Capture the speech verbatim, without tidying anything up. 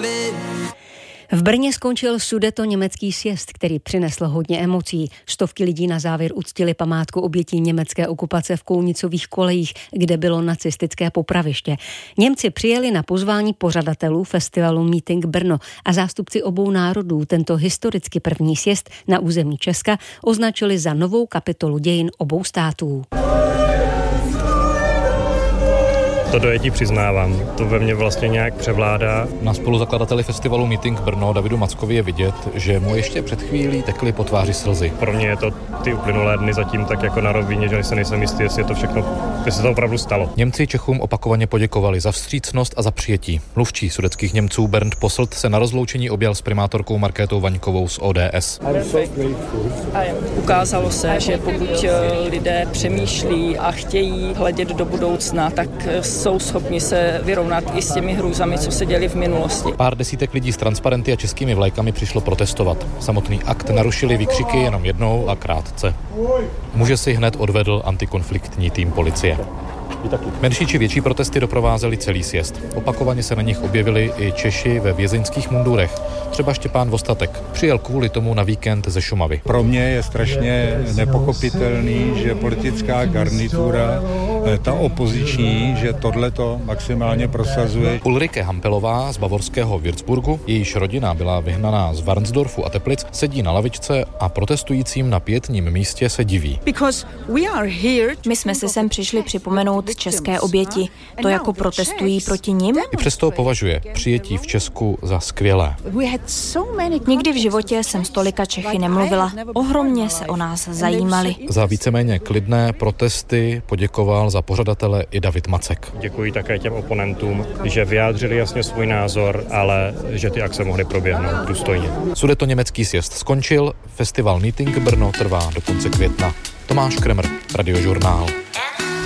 V Brně skončil sudetoněmecký sjezd, který přinesl hodně emocí. Stovky lidí na závěr uctili památku obětí německé okupace v Kounicových kolejích, kde bylo nacistické popraviště. Němci přijeli na pozvání pořadatelů festivalu Meeting Brno a zástupci obou národů tento historicky první sjezd na území Česka označili za novou kapitolu dějin obou států. To dojetí přiznávám, to ve mně vlastně nějak převládá. Na spoluzakladateli festivalu Meeting Brno Davidu Mackovi je vidět, že mu ještě před chvílí tekly po tváři slzy. Pro mě je to ty uplynulé dny zatím tak jako na rovině, že se nejsem jistý, jestli je to všechno, jestli se to opravdu stalo. Němci Čechům opakovaně poděkovali za vstřícnost a za přijetí. Mluvčí sudetských Němců Bernd Posselt se na rozloučení objal s primátorkou Markétou Vaňkovou z O D S. Ukázalo se, že pokud lidé přemýšlí a chtějí hledět do budoucna, tak jsou schopni se vyrovnat i s těmi hrůzami, co se děli v minulosti. Pár desítek lidí s transparenty a českými vlajkami přišlo protestovat. Samotný akt narušili výkřiky jenom jednou a krátce. Muže si hned odvedl antikonfliktní tým policie. Menší či větší protesty doprovázely celý sjezd. Opakovaně se na nich objevili i Češi ve vězeňských mundurech. Třeba Štěpán Vostatek přijel kvůli tomu na víkend ze Šumavy. Pro mě je strašně nepochopitelný, že politická garnitura, ta opoziční, že tohleto maximálně prosazuje. Ulrike Hampelová z bavorského Würzburgu, jejíž rodina byla vyhnaná z Varnsdorfu a Teplic, sedí na lavičce a protestujícím na pietním místě se diví. My jsme se sem přišli připomenout české oběti. To jako protestují proti nim? I přesto považuje přijetí v Česku za skvělé. Nikdy v životě jsem s tolika Čechy nemluvila. Ohromně se o nás zajímali. Za víceméně klidné protesty poděkoval za pořadatele i David Macek. Děkuji také těm oponentům, že vyjádřili jasně svůj názor, ale že ty akce mohly proběhnout důstojně. Sudetoněmecký sjezd skončil, festival Meeting Brno trvá do konce května. Tomáš Kremer, Radiožurnál.